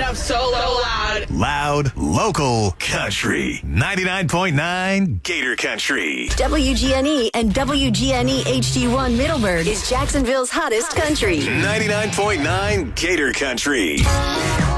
up so loud. Loud, local, country. 99.9 Gator Country. WGNE and WGNE HD1 Middleburg is Jacksonville's hottest country. 99.9 Gator Country.